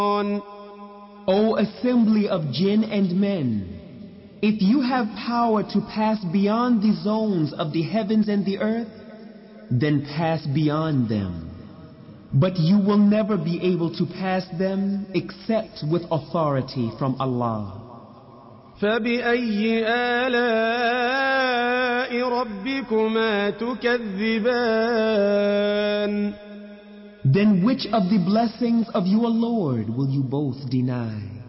O assembly of jinn and men, if you have power to pass beyond the zones of the heavens and the earth, then pass beyond them. But you will never be able to pass them except with authority from Allah. فَبِأَيِّ آلَاءِ رَبِّكُمَا تُكَذِّبَانِ Then which of the blessings of your Lord will you both deny?